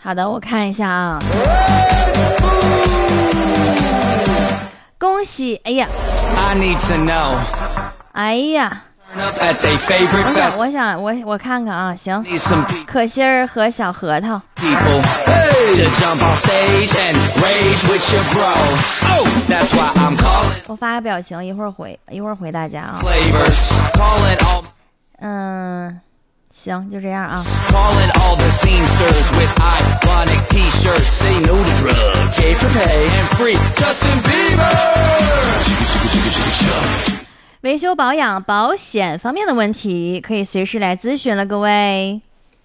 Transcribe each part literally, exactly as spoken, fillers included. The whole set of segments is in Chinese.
好的，我看一下啊。恭喜！哎呀， I need to know. 哎呀，我想，我想，我我看看啊，行。可心儿和小核桃。我发个表情，一会儿回，一会儿回大家啊。嗯。行，就这样啊。维修保养、保险方面的问题，可以随时来咨询了，各位。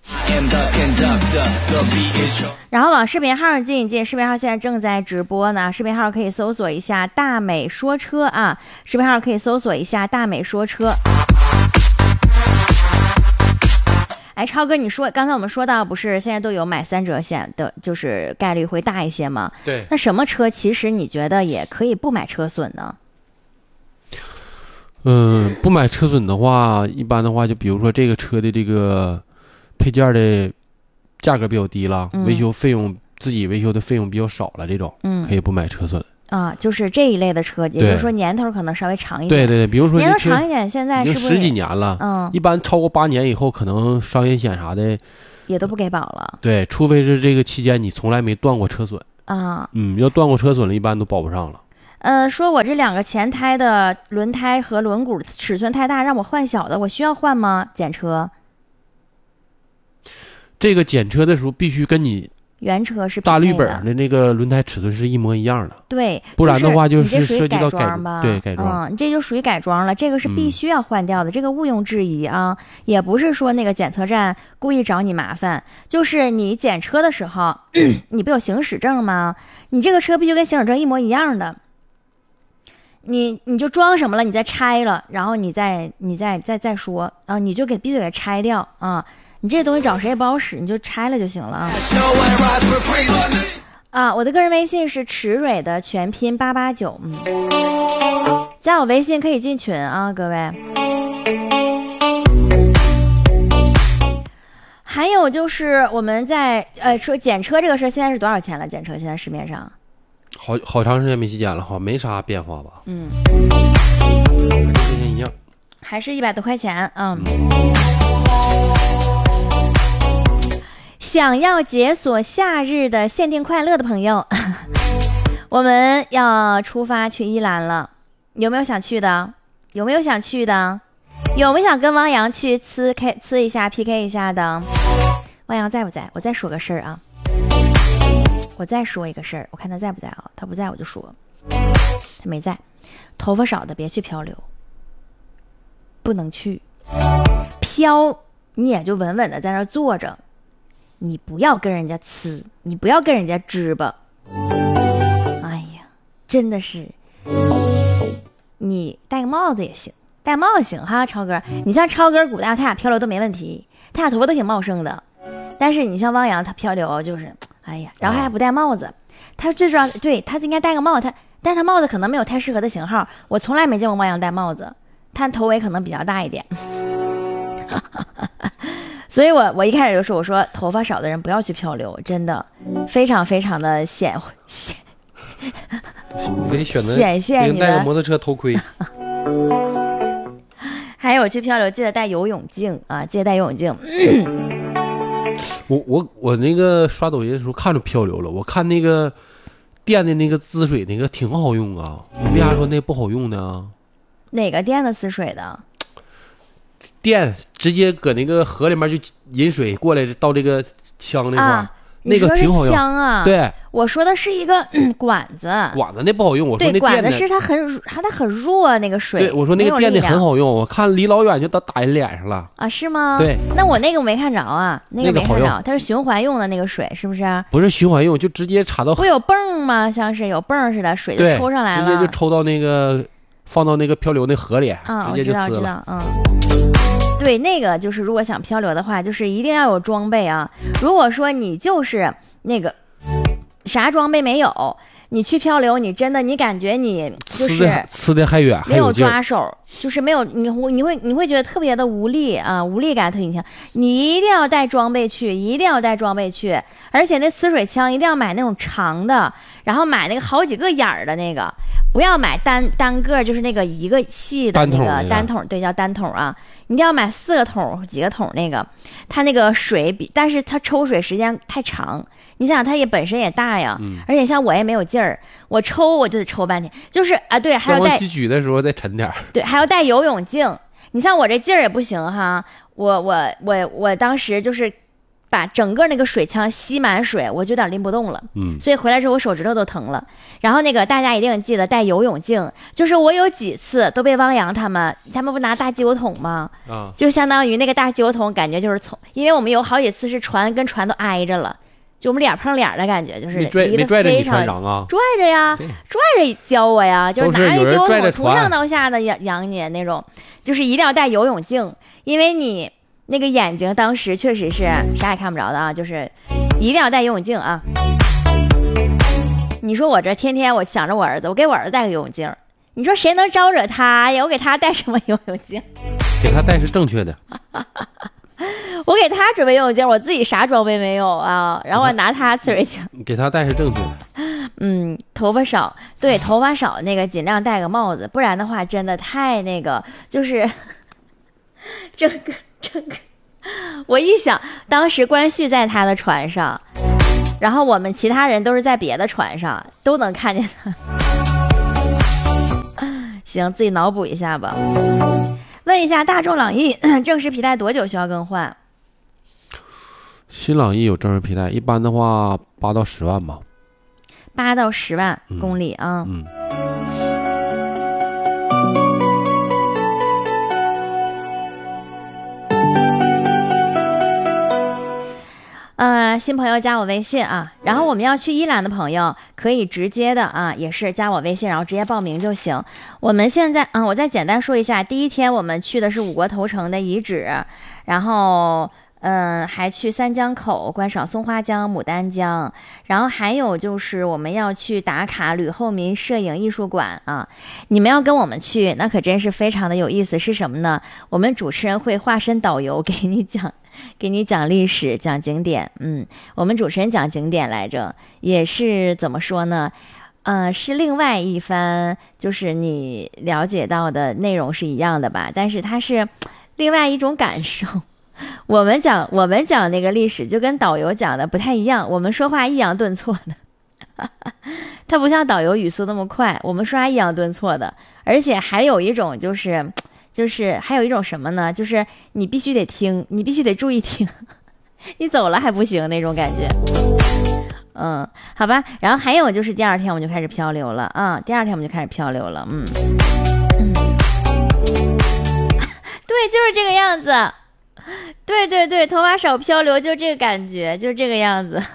然后往视频号进一进，视频号现在正在直播呢，视频号可以搜索一下大美说车啊，视频号可以搜索一下大美说车。哎，超哥，你说刚才我们说到不是现在都有买三者险的，就是概率会大一些吗？ 对。 那什么车其实你觉得也可以不买车损呢？ 嗯，不买车损的话，一般的话就比如说这个车的这个配件的价格比较低了，嗯、维修费用自己维修的费用比较少了，这种嗯可以不买车损。 啊，就是这一类的车，也就是说年头可能稍微长一点。 对对对，比如说年头长一点，现在是不是十几年了？嗯，一般超过八年以后，可能商业险啥的也都不给保了。 对，除非是这个期间你从来没断过车损啊。 嗯，要断过车损了，一般都保不上了。 呃，说我这两个前胎的轮胎和轮毂尺寸太大，让我换小的，我需要换吗？检车？ 这个检车的时候必须跟你。 原车是大绿本的那个轮胎尺寸是一模一样的， 对， 不然的话就是涉及到改装吧？ 对，改装， 嗯，这就属于改装了，这个是必须要换掉的，嗯、这个毋庸置疑啊，也不是说那个检测站故意找你麻烦，就是你检车的时候，你不有行驶证吗？你这个车必须跟行驶证一模一样的，你你就装什么了，你再拆了，然后你再你再再再说啊，你就给必须给拆掉啊。你这些东西找谁也不好使，你就拆了就行了啊！啊，我的个人微信是池蕊的全拼八八九，嗯，加我微信可以进群啊，各位。还有就是我们在呃说检车这个事，现在是多少钱了？检车现在市面上？ 好好长时间没去检了，好没啥变化吧？ 嗯， 跟之前一样， 还是一百多块钱，嗯。想要解锁夏日的限定快乐的朋友，我们要出发去伊兰了，有没有想去的？有没有想去的？有没有想跟汪洋去呲 K 呲一下 P K 一下的？汪洋在不在？我再说个事儿啊，我再说一个事儿，我看他在不在啊？他不在我就说，他没在。头发少的别去漂流，不能去漂，你也就稳稳的在那坐着。你不要跟人家呲，你不要跟人家支吧。哎呀，真的是，你戴个帽子也行，戴帽子行哈，超哥。你像超哥、古大，他俩漂流都没问题，他俩头发都挺茂盛的。但是你像汪洋，他漂流就是，哎呀，然后还不戴帽子。他最主要，对他应该戴个帽子，他但是他帽子可能没有太适合的型号。我从来没见过汪洋戴帽子，他头围可能比较大一点。所以我我一开始就说，我说头发少的人不要去漂流，真的非常非常的显显， 可以选择显现你的带个摩托车头盔。 还有去漂流记得带游泳镜啊，记得带游泳镜。 我我我那个刷抖音的时候看着漂流了，我看那个电的那个滋水那个挺好用啊，你为啥说那不好用呢？ 哪个电的滋水的？ 电直接搁那个河里面就引水过来到这个枪那块、啊、那个挺好用。 枪啊？ 对， 我说的是一个、嗯、管子。 管子那不好用，我说那对管子是它很它它很弱那个水。 对，我说那个电的很好用，我看离老远就打打人脸上了啊？是吗？ 对， 那我那个没看着啊，那个没看着，那个、它是循环用的那个水，是不是？ 不是循环用，就直接插到。 不有泵吗？像是有泵似的，水就抽上来了， 直接就抽到那个放到那个漂流那河里， 啊、 直接就呲了。 我知道，知道，嗯。对，那个就是如果想漂流的话，就是一定要有装备啊。如果说你就是那个啥装备没有， 你去漂流，你真的你感觉你就是呲的还远， 没有抓手，就是没有你你会你会觉得特别的无力啊，无力感特别强。你一定要带装备去，一定要带装备去，而且那呲水枪一定要买那种长的，然后买那个好几个眼儿的那个，不要买单单个，就是那个一个细的那个单筒，对，叫单筒啊，你一定要买四个桶几个桶那个，它那个水比，但是它抽水时间太长。你想它也本身也大呀， 嗯、 而且像我也没有劲儿，我抽我就得抽半天，就是啊，对，还要带举的时候再沉点， 对，还要带游泳镜。你像我这劲儿也不行哈，我我我我当时就是把整个那个水枪吸满水，我就有点拎不动了， 嗯， 所以回来之后我手指头都疼了。然后那个大家一定记得带游泳镜，就是我有几次都被汪洋他们，他们不拿大机油桶吗？ 啊， 就相当于那个大机油桶，感觉就是从，因为我们有好几次是船跟船都挨着了。就我们脸碰脸的感觉，就是离得非常啊， 拽着呀，拽着教我呀，就是拿一揪我从上到下的养养你那种，就是一定要带游泳镜，因为你那个眼睛当时确实是啥也看不着的啊，就是一定要带游泳镜啊。你说我这天天我想着我儿子，我给我儿子带个游泳镜，你说谁能招惹他呀？我给他带什么游泳镜？ 给他带是正确的。 我给他准备游泳镜，我自己啥装备没有啊，然后我拿他呲水枪。 给他戴是正确的。 嗯，头发少，对，头发少那个尽量戴个帽子，不然的话真的太那个，就是这个这个，我一想，当时关旭在他的船上，然后我们其他人都是在别的船上，都能看见他。行，自己脑补一下吧。问一下大众朗逸正时皮带多久需要更换？ 新朗逸有正时皮带，一般的话八到十万吧。 八到十万公里啊。 嗯。 呃，新朋友加我微信啊，然后我们要去伊兰的朋友可以直接的啊，也是加我微信，然后直接报名就行。我们现在啊，我再简单说一下，第一天我们去的是五国头城的遗址，然后嗯，还去三江口观赏松花江、牡丹江，然后还有就是我们要去打卡吕后民摄影艺术馆啊。你们要跟我们去，那可真是非常的有意思。是什么呢？我们主持人会化身导游给你讲。给你讲历史，讲景点，嗯，我们主持人讲景点来着，也是怎么说呢？呃，是另外一番，就是你了解到的内容是一样的吧，但是它是另外一种感受。我们讲我们讲那个历史，就跟导游讲的不太一样，我们说话抑扬顿挫的，它不像导游语速那么快，我们说话抑扬顿挫的，而且还有一种就是。就是还有一种什么呢？就是你必须得听，你必须得注意听，你走了还不行那种感觉。嗯，好吧。然后还有就是第二天我们就开始漂流了啊，第二天我们就开始漂流了。嗯嗯，对，就是这个样子。对对对，头发少漂流就这个感觉，就这个样子，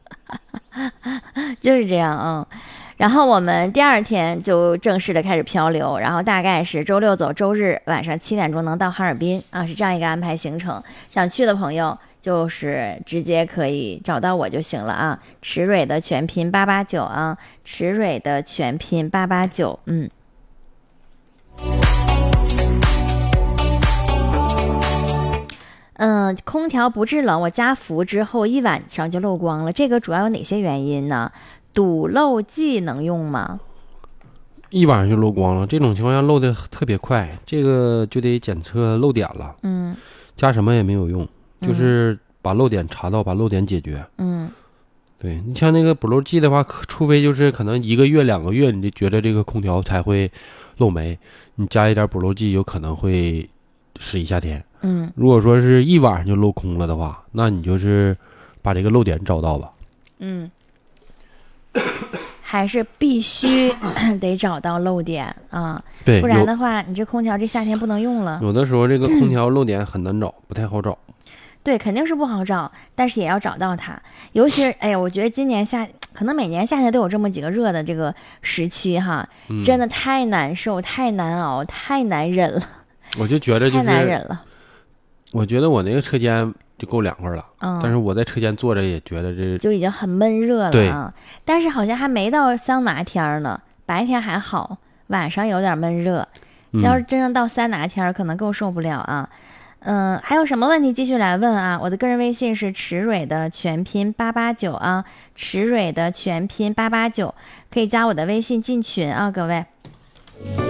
就是这样啊。嗯，然后我们第二天就正式的开始漂流，然后大概是周六走，周日晚上七点钟能到哈尔滨啊，是这样一个安排行程。想去的朋友就是直接可以找到我就行了啊。池蕊的全拼八八九啊，池蕊的全拼八八九，嗯。嗯，空调不制冷，我加氟之后一晚上就漏光了，这个主要有哪些原因呢？堵漏剂能用吗？ 一晚上就漏光了，这种情况下漏的特别快，这个就得检测漏点了。 嗯， 加什么也没有用，就是把漏点查到，把漏点解决。 嗯， 对，你像那个补漏剂的话，除非就是可能一个月两个月，你就觉得这个空调才会漏煤，你加一点补漏剂有可能会使一夏天。 嗯， 如果说是一晚上就漏空了的话，那你就是把这个漏点找到吧。 嗯。还是必须得找到漏点啊， 对， 不然的话，你这空调这夏天不能用了。 有的时候这个空调漏点很难找，不太好找。 对，肯定是不好找，但是也要找到它。尤其是，哎呀，我觉得今年夏，可能每年夏天都有这么几个热的这个时期哈， 嗯、 真的太难受、太难熬、太难忍了。 我就觉得就是太难忍了。 我觉得我那个车间就够凉快了。 嗯， 但是我在车间坐着也觉得这就已经很闷热了啊。但是好像还没到桑拿天呢，白天还好，晚上有点闷热。 嗯、 要是真正到桑拿天，可能更受不了啊。嗯，还有什么问题继续来问啊？我的个人微信是池蕊的全拼八八九啊，池蕊的全拼八八九，可以加我的微信进群啊，各位。